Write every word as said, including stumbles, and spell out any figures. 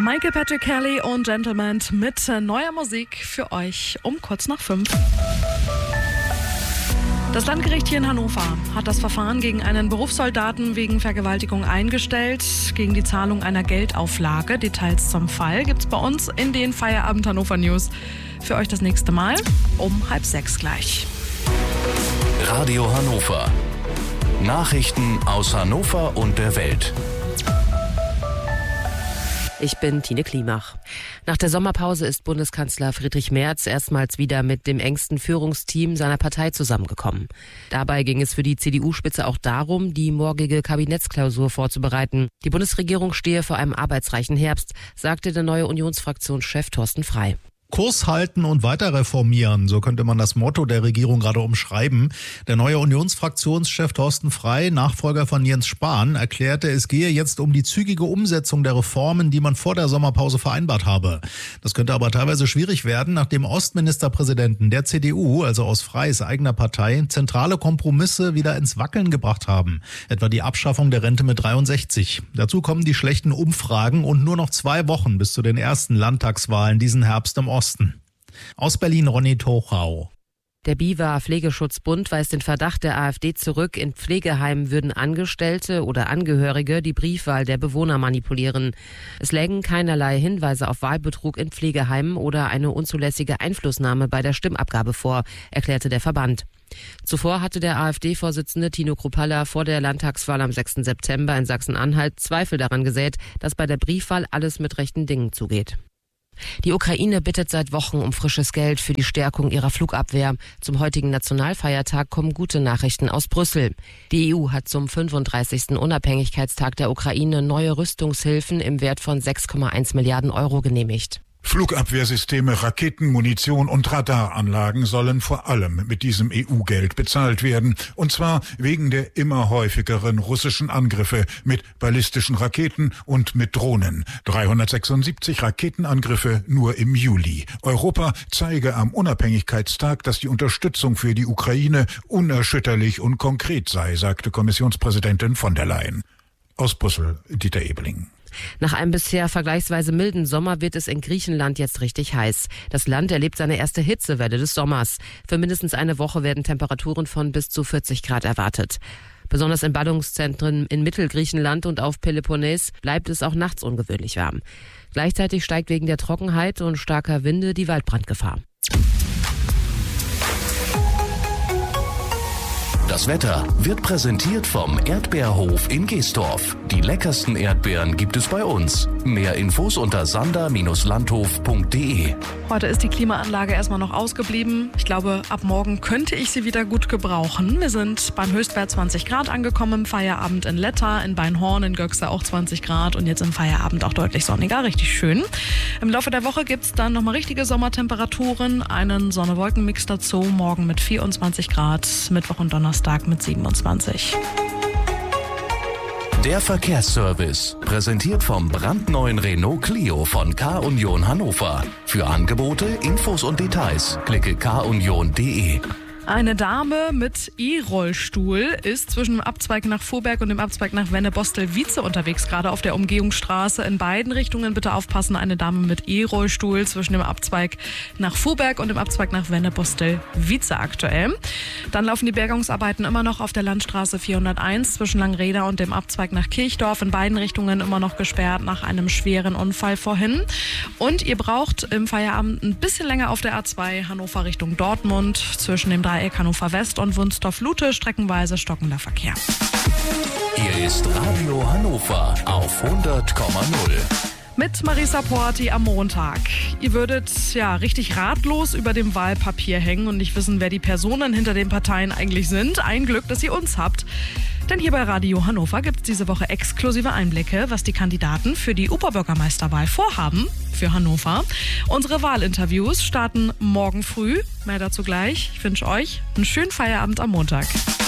Michael Patrick Kelly und Gentleman mit neuer Musik für euch um kurz nach fünf. Das Landgericht hier in Hannover hat das Verfahren gegen einen Berufssoldaten wegen Vergewaltigung eingestellt, gegen die Zahlung einer Geldauflage. Details zum Fall gibt's bei uns in den Feierabend Hannover News. Für euch das nächste Mal um halb sechs gleich. Radio Hannover. Nachrichten aus Hannover und der Welt. Ich bin Tine Klimach. Nach der Sommerpause ist Bundeskanzler Friedrich Merz erstmals wieder mit dem engsten Führungsteam seiner Partei zusammengekommen. Dabei ging es für die C D U-Spitze auch darum, die morgige Kabinettsklausur vorzubereiten. Die Bundesregierung stehe vor einem arbeitsreichen Herbst, sagte der neue Unionsfraktionschef Thorsten Frey. Kurs halten und weiter reformieren, so könnte man das Motto der Regierung gerade umschreiben. Der neue Unionsfraktionschef Thorsten Frey, Nachfolger von Jens Spahn, erklärte, es gehe jetzt um die zügige Umsetzung der Reformen, die man vor der Sommerpause vereinbart habe. Das könnte aber teilweise schwierig werden, nachdem Ostministerpräsidenten der C D U, also aus Freys eigener Partei, zentrale Kompromisse wieder ins Wackeln gebracht haben. Etwa die Abschaffung der Rente mit dreiundsechzig. Dazu kommen die schlechten Umfragen und nur noch zwei Wochen bis zu den ersten Landtagswahlen diesen Herbst im Osten. Aus Berlin Ronny Tochau. Der BIWA Pflegeschutzbund weist den Verdacht der AfD zurück, in Pflegeheimen würden Angestellte oder Angehörige die Briefwahl der Bewohner manipulieren. Es lägen keinerlei Hinweise auf Wahlbetrug in Pflegeheimen oder eine unzulässige Einflussnahme bei der Stimmabgabe vor, erklärte der Verband. Zuvor hatte der AfD-Vorsitzende Tino Kruppalla vor der Landtagswahl am sechsten September in Sachsen-Anhalt Zweifel daran gesät, dass bei der Briefwahl alles mit rechten Dingen zugeht. Die Ukraine bittet seit Wochen um frisches Geld für die Stärkung ihrer Flugabwehr. Zum heutigen Nationalfeiertag kommen gute Nachrichten aus Brüssel. Die E U hat zum fünfunddreißigsten Unabhängigkeitstag der Ukraine neue Rüstungshilfen im Wert von sechs Komma eins Milliarden Euro genehmigt. Flugabwehrsysteme, Raketen, Munition und Radaranlagen sollen vor allem mit diesem E U-Geld bezahlt werden. Und zwar wegen der immer häufigeren russischen Angriffe mit ballistischen Raketen und mit Drohnen. dreihundertsechsundsiebzig Raketenangriffe nur im Juli. Europa zeige am Unabhängigkeitstag, dass die Unterstützung für die Ukraine unerschütterlich und konkret sei, sagte Kommissionspräsidentin von der Leyen. Aus Brüssel, Dieter Ebeling. Nach einem bisher vergleichsweise milden Sommer wird es in Griechenland jetzt richtig heiß. Das Land erlebt seine erste Hitzewelle des Sommers. Für mindestens eine Woche werden Temperaturen von bis zu vierzig Grad erwartet. Besonders in Ballungszentren in Mittelgriechenland und auf Peloponnes bleibt es auch nachts ungewöhnlich warm. Gleichzeitig steigt wegen der Trockenheit und starker Winde die Waldbrandgefahr. Das Wetter wird präsentiert vom Erdbeerhof in Geesdorf. Die leckersten Erdbeeren gibt es bei uns. Mehr Infos unter sander Bindestrich landhof punkt de. Heute ist die Klimaanlage erstmal noch ausgeblieben. Ich glaube, ab morgen könnte ich sie wieder gut gebrauchen. Wir sind beim Höchstwert zwanzig Grad angekommen im Feierabend in Letta, in Beinhorn, in Göxter auch zwanzig Grad und jetzt im Feierabend auch deutlich sonniger, richtig schön. Im Laufe der Woche gibt es dann nochmal richtige Sommertemperaturen, einen Sonne-Wolken-Mix dazu, morgen mit vierundzwanzig Grad, Mittwoch und Donnerstag mit siebenundzwanzig. Der Verkehrsservice, präsentiert vom brandneuen Renault Clio von K-Union Hannover. Für Angebote, Infos und Details klicke k union punkt de. Eine Dame mit E-Rollstuhl ist zwischen dem Abzweig nach Vorberg und dem Abzweig nach Wenne-Bostel-Wietze unterwegs, gerade auf der Umgehungsstraße. In beiden Richtungen bitte aufpassen, eine Dame mit E-Rollstuhl zwischen dem Abzweig nach Vorberg und dem Abzweig nach Wenne-Bostel-Wietze aktuell. Dann laufen die Bergungsarbeiten immer noch auf der Landstraße vierhunderteins zwischen Langreda und dem Abzweig nach Kirchdorf. In beiden Richtungen immer noch gesperrt nach einem schweren Unfall vorhin. Und ihr braucht im Feierabend ein bisschen länger auf der A zwei Hannover Richtung Dortmund zwischen dem Dreieck Hannover West und Wunstorf-Lute, streckenweise stockender Verkehr. Hier ist Radio Hannover auf hundert Komma null. Mit Marisa Porti am Montag. Ihr würdet ja richtig ratlos über dem Wahlpapier hängen und nicht wissen, wer die Personen hinter den Parteien eigentlich sind. Ein Glück, dass ihr uns habt. Denn hier bei Radio Hannover gibt es diese Woche exklusive Einblicke, was die Kandidaten für die Oberbürgermeisterwahl vorhaben für Hannover. Unsere Wahlinterviews starten morgen früh. Mehr dazu gleich. Ich wünsche euch einen schönen Feierabend am Montag.